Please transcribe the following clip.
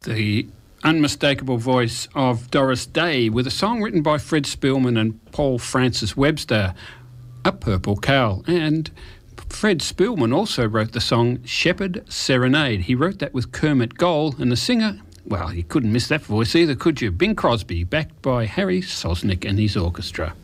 The unmistakable voice of Doris Day with a song written by Fred Spillman and Paul Francis Webster, A Purple Cow. And Fred Spillman also wrote the song Shepherd Serenade. He wrote that with Kermit Gold, and the singer, well, you couldn't miss that voice either, could you? Bing Crosby, backed by Harry Sosnick and his orchestra.